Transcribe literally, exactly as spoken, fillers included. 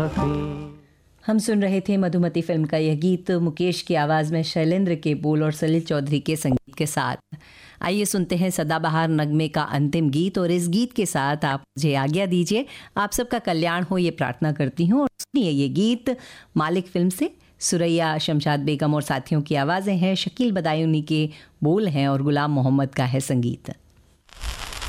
काफी। हम सुन रहे थे मधुमती फिल्म का यह गीत मुकेश की आवाज़ में शैलेंद्र के बोल और सलील चौधरी के संगीत के साथ। आइए सुनते हैं सदाबहार नगमे का अंतिम गीत, और इस गीत के साथ आप मुझे आज्ञा दीजिए। आप सबका कल्याण हो ये प्रार्थना करती हूँ। और सुनिए ये गीत मालिक फिल्म से। सुरैया शमशाद बेगम और साथियों की आवाज़ें हैं, शकील बदायूनी के बोल हैं और गुलाम मोहम्मद का है संगीत।